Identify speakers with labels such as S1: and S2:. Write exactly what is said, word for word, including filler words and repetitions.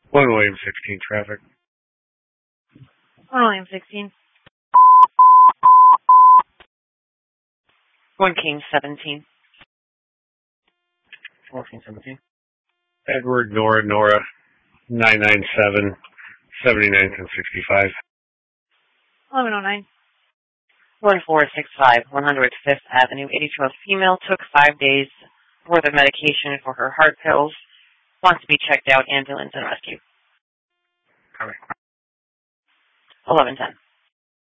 S1: one William sixteen traffic.
S2: one William sixteen. one King seventeen.
S3: fourteen seventeen.
S1: Edward Nora Nora nine nine seven seventy-ninth and sixty-five.
S2: eleven oh nine.
S4: one four six five, one hundred fifth Avenue, eighty-two-year-old female, took five days worth of medication for her heart pills. Wants to be checked out, ambulance and rescue.
S3: All right.
S4: eleven ten.